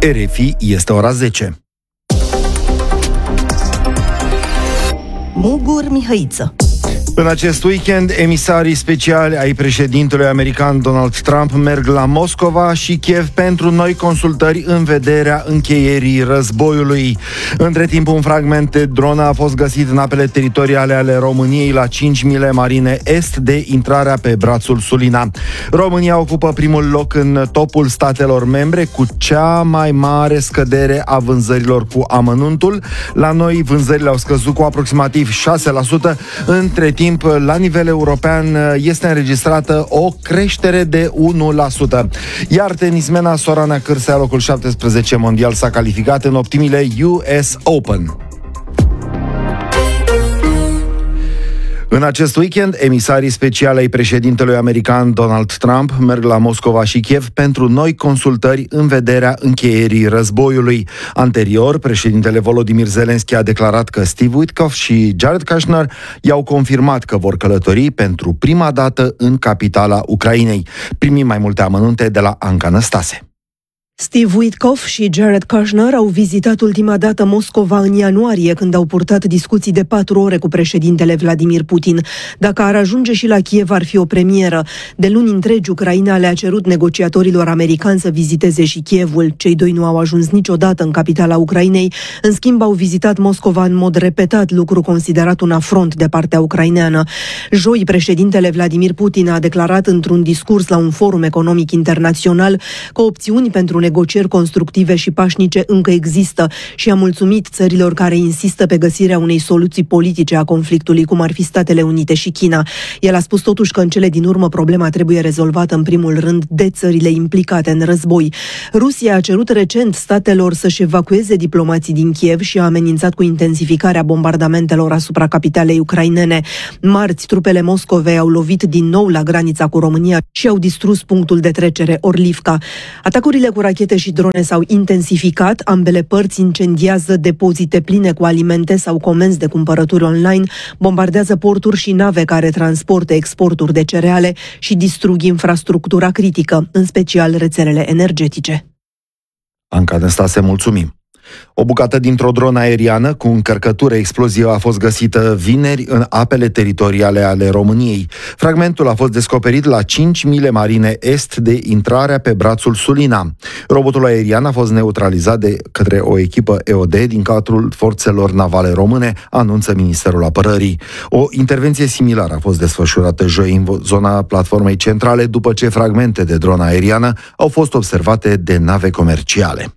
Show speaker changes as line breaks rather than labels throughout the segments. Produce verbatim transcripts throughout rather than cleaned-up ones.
R F I, este ora zece.
Mugur Mihăiță.
În acest weekend, emisarii speciali ai președintelui american Donald Trump merg la Moscova și Kiev pentru noi consultări în vederea încheierii războiului. Între timp, un fragment de dronă a fost găsit în apele teritoriale ale României la cinci mile marine est de intrarea pe brațul Sulina. România ocupă primul loc în topul statelor membre cu cea mai mare scădere a vânzărilor cu amănuntul. La noi, vânzările au scăzut cu aproximativ șase la sută. Între timp, la nivel european este înregistrată o creștere de unu la sută. Iar tenismena Sorana Cârsea, locul șaptesprezece mondial, s-a calificat în optimile U S Open. În acest weekend, emisarii speciali ai președintelui american Donald Trump merg la Moscova și Kiev pentru noi consultări în vederea încheierii războiului. Anterior, președintele Volodymyr Zelensky a declarat că Steve Witkoff și Jared Kushner i-au confirmat că vor călători pentru prima dată în capitala Ucrainei. Primim mai multe amănunte de la Anca Năstase.
Steve Witkoff și Jared Kushner au vizitat ultima dată Moscova în ianuarie, când au purtat discuții de patru ore cu președintele Vladimir Putin. Dacă ar ajunge și la Kiev, ar fi o premieră. De luni întregi, Ucraina le-a cerut negociatorilor americani să viziteze și Kievul. Cei doi nu au ajuns niciodată în capitala Ucrainei. În schimb, au vizitat Moscova în mod repetat, lucru considerat un afront de partea ucraineană. Joi, președintele Vladimir Putin a declarat într-un discurs la un forum economic internațional că opțiuni pentru negocieri constructive și pașnice încă există și a mulțumit țărilor care insistă pe găsirea unei soluții politice a conflictului, cum ar fi Statele Unite și China. El a spus totuși că în cele din urmă problema trebuie rezolvată în primul rând de țările implicate în război. Rusia a cerut recent statelor să-și evacueze diplomații din Kiev și a amenințat cu intensificarea bombardamentelor asupra capitalei ucrainene. Marți, trupele Moscovei au lovit din nou la granița cu România și au distrus punctul de trecere Orlivka. Atacurile cu rachete și drone s-au intensificat, ambele părți incendiază depozite pline cu alimente sau comenzi de cumpărături online, bombardează porturi și nave care transportă exporturi de cereale și distrug infrastructura critică, în special rețelele energetice.
Anca Năstase, mulțumim! O bucată dintr-o dronă aeriană cu încărcătură explozivă a fost găsită vineri în apele teritoriale ale României. Fragmentul a fost descoperit la cinci mile marine est de intrarea pe brațul Sulina. Robotul aerian a fost neutralizat de către o echipă E O D din cadrul forțelor navale române, anunță Ministerul Apărării. O intervenție similară a fost desfășurată joi în zona platformei centrale, după ce fragmente de dronă aeriană au fost observate de nave comerciale.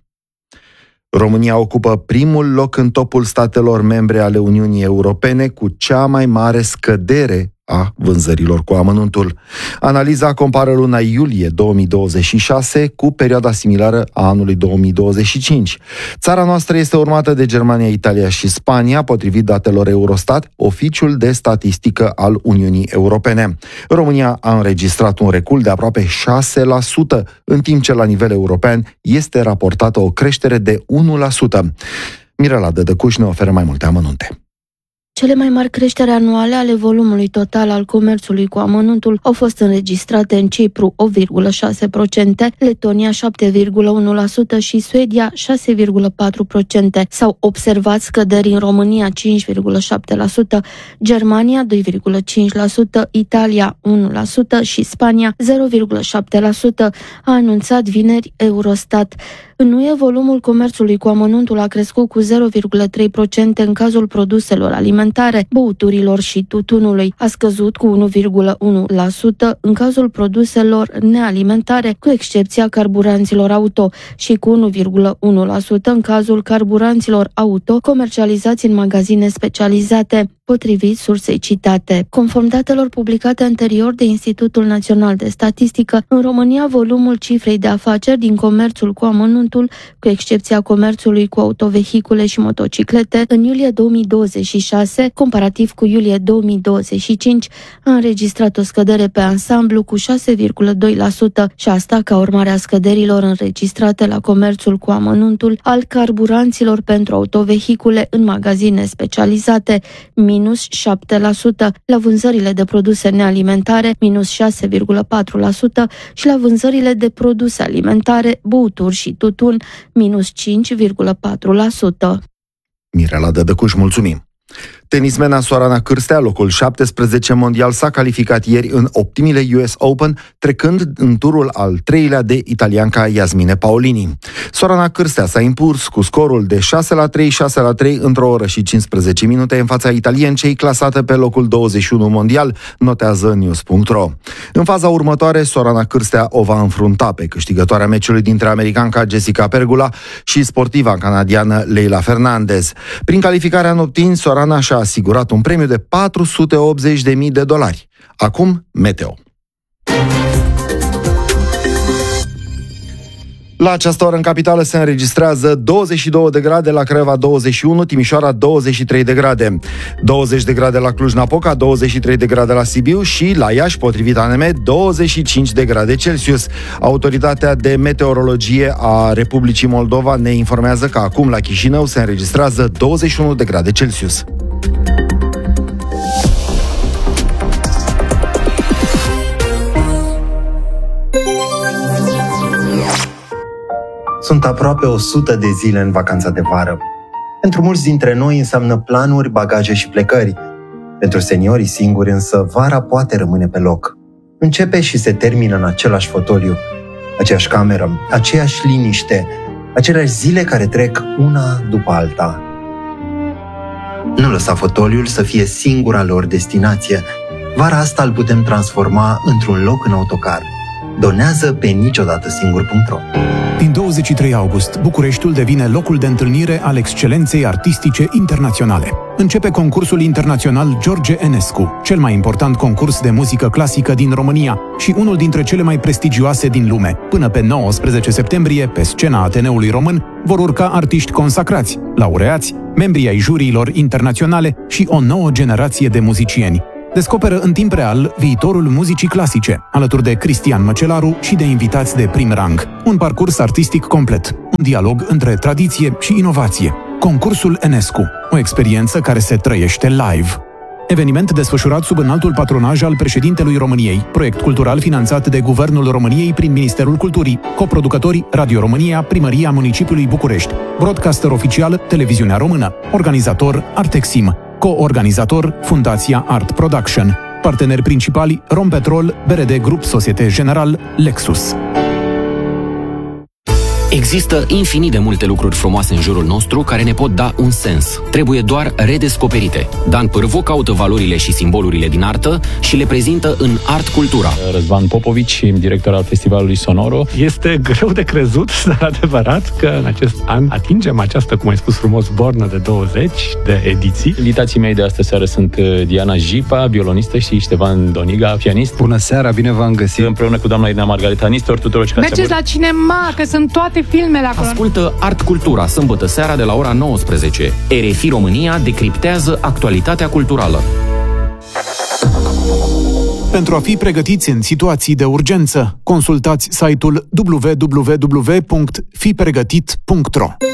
România ocupă primul loc în topul statelor membre ale Uniunii Europene cu cea mai mare scădere a vânzărilor cu amănuntul. Analiza compară luna iulie două mii douăzeci și șase cu perioada similară a anului două mii douăzeci și cinci. Țara noastră este urmată de Germania, Italia și Spania, potrivit datelor Eurostat, oficiul de statistică al Uniunii Europene. România a înregistrat un recul de aproape șase la sută, în timp ce la nivel european este raportată o creștere de unu la sută. Mirela Dădăcuș ne oferă mai multe amănunte.
Cele mai mari creșteri anuale ale volumului total al comerțului cu amănuntul au fost înregistrate în Cipru opt virgulă șase la sută, Letonia șapte virgulă unu la sută și Suedia șase virgulă patru la sută. S-au observat scăderi în România cinci virgulă șapte la sută, Germania doi virgulă cinci la sută, Italia unu la sută și Spania zero virgulă șapte la sută, a anunțat vineri Eurostat. În U E, volumul comerțului cu amănuntul a crescut cu zero virgulă trei la sută în cazul produselor alimentare, băuturilor și tutunului. A scăzut cu unu virgulă unu la sută în cazul produselor nealimentare, cu excepția carburanților auto, și cu unu virgulă unu la sută în cazul carburanților auto comercializați în magazine specializate, potrivit sursei citate. Conform datelor publicate anterior de Institutul Național de Statistică, în România volumul cifrei de afaceri din comerțul cu amănuntul, cu excepția comerțului cu autovehicule și motociclete, în iulie două mii douăzeci și șase, comparativ cu iulie două mii douăzeci și cinci, a înregistrat o scădere pe ansamblu cu șase virgulă doi la sută și asta ca urmare a scăderilor înregistrate la comerțul cu amănuntul al carburanților pentru autovehicule în magazine specializate, minus șapte la sută, la vânzările de produse nealimentare, minus șase virgulă patru la sută și la vânzările de produse alimentare, băuturi și tutun, minus cinci virgulă patru la sută.
Mirela Dădăcuș, mulțumim! Tenismena Sorana Cârstea, locul șaptesprezece mondial, s-a calificat ieri în optimile U S Open, trecând în turul al treilea de italianca Jasmine Paolini. Sorana Cârstea s-a impus cu scorul de șase la trei, șase la trei într-o oră și cincisprezece minute în fața italiencei, clasată pe locul douăzeci și unu mondial, notează news punct ro. În faza următoare, Sorana Cârstea o va înfrunta pe câștigătoarea meciului dintre americanca Jessica Pegula și sportiva canadiană Leila Fernandez. Prin calificarea în opt-in, Sorana și-a asigurat un premiu de patru sute optzeci de mii de dolari. Acum, meteo. La această oră în capitală se înregistrează douăzeci și două de grade, la Craiova douăzeci și unu, Timișoara douăzeci și trei de grade, douăzeci de grade la Cluj-Napoca, douăzeci și trei de grade la Sibiu și la Iași, potrivit A N M, douăzeci și cinci de grade Celsius. Autoritatea de meteorologie a Republicii Moldova ne informează că acum la Chișinău se înregistrează douăzeci și unu de grade Celsius.
Sunt aproape o sută de zile în vacanța de vară. Pentru mulți dintre noi înseamnă planuri, bagaje și plecări. Pentru seniorii singuri însă, vara poate rămâne pe loc. Începe și se termină în același fotoliu, aceeași cameră, aceeași liniște, aceleași zile care trec una după alta. Nu lăsa fotoliul să fie singura lor destinație. Vara asta îl putem transforma într-un loc în autocar. Donează pe niciodată singur punct ro.
Din douăzeci și trei august, Bucureștiul devine locul de întâlnire al excelenței artistice internaționale. Începe concursul internațional George Enescu, cel mai important concurs de muzică clasică din România și unul dintre cele mai prestigioase din lume. Până pe nouăsprezece septembrie, pe scena Ateneului Român, vor urca artiști consacrați, laureați, membri ai juriilor internaționale și o nouă generație de muzicieni. Descoperă în timp real viitorul muzicii clasice, alături de Cristian Măcelaru și de invitați de prim rang. Un parcurs artistic complet, un dialog între tradiție și inovație. Concursul Enescu, o experiență care se trăiește live. Eveniment desfășurat sub înaltul patronaj al președintelui României, proiect cultural finanțat de Guvernul României prin Ministerul Culturii, coproducători Radio România, Primăria Municipiului București, broadcaster oficial Televiziunea Română, organizator Artexim, co-organizator Fundația Art Production, parteneri principali Rompetrol, B R D Grup Societe General, Lexus.
Există infinit de multe lucruri frumoase în jurul nostru care ne pot da un sens. Trebuie doar redescoperite. Dan Pârvu caută valorile și simbolurile din artă și le prezintă în Art Cultura.
Răzvan Popovici, director al Festivalului Sonoro.
Este greu de crezut, dar adevărat că în acest an atingem această, cum ai spus frumos, bornă de douăzeci de ediții.
Invitații mei de astă seară sunt Diana Jipa, violonistă, și Ștefan Doniga, pianist.
Bună seara, bine v-am găsit!
Împreună cu doamna Irina Margareta Nistor, tuturor.
Mergeți la cinema, că sunt toate filmele acolo.
Ascultă Art Cultura, sâmbătă seara de la ora nouăsprezece. R F I România decriptează actualitatea culturală.
Pentru a fi pregătiți în situații de urgență, consultați site-ul w w w punct fi pregătit punct ro.